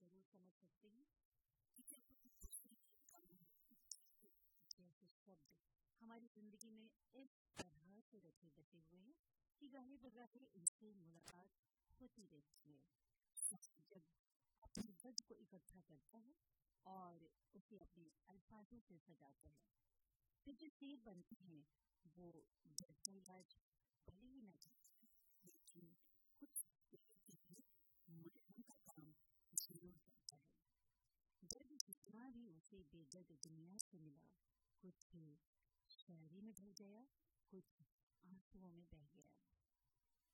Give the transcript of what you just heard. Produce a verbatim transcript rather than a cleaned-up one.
जरूर समझ सकते हैं कि जैसे शब्द हमारी जिंदगी में इस तरह से रचे बसे हुए हैं कि गाहे बगाहे इनसे मुलाकात होती रहती है। जब अपने दर्द को इकट्ठा करता है और उसे अपने अल्फाजों से सजाता है, फिर जो शेर बनते हैं वो दर्द का इलाज भले ही न करें, लेकिन कुछ देर के लिए मरहम का काम जरूर करता है। दर्द जितना भी उसे बेदर्द दुनिया से मिला, कुछ शायरी में ढल गया, कुछ आंसुओं में बह गया।